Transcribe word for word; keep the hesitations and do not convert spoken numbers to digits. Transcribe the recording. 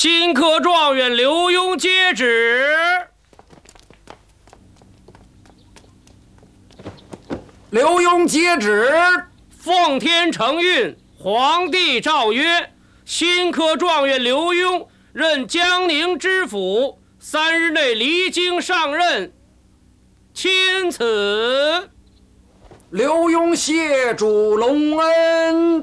新科状元刘墉接旨。 刘墉接旨。 奉天承运，皇帝诏曰：新科状元刘墉任江宁知府，三日内离京上任。钦此。 刘墉谢主隆恩。